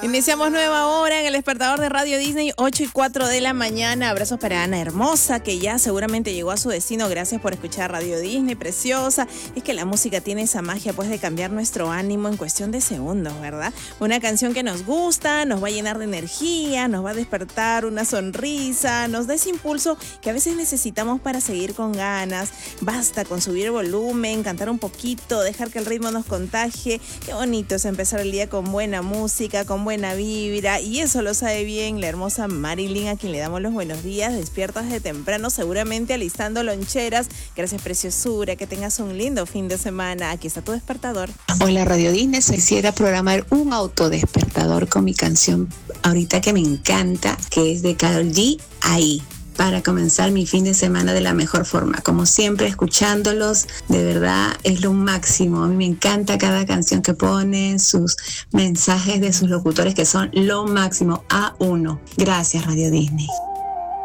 Iniciamos nueva hora en el despertador de Radio Disney, 8:04 de la mañana. Abrazos para Ana Hermosa, que ya seguramente llegó a su destino. Gracias por escuchar Radio Disney, preciosa. Es que la música tiene esa magia, pues, de cambiar nuestro ánimo en cuestión de segundos, ¿verdad? Una canción que nos gusta, nos va a llenar de energía, nos va a despertar una sonrisa, nos da ese impulso que a veces necesitamos para seguir con ganas. Basta con subir el volumen, cantar un poquito, dejar que el ritmo nos contagie. Qué bonito es empezar el día con buena música, con buena vibra, y eso lo sabe bien la hermosa Marilyn, a quien le damos los buenos días, despierta desde temprano, seguramente alistando loncheras. Gracias, preciosura, que tengas un lindo fin de semana. Aquí está tu despertador. Hola Radio Disney, quisiera programar un autodespertador con mi canción ahorita que me encanta, que es de Karol G, Ahí, para comenzar mi fin de semana de la mejor forma. Como siempre, escuchándolos, de verdad es lo máximo. A mí me encanta cada canción que ponen, sus mensajes de sus locutores que son lo máximo. A1. Gracias, Radio Disney.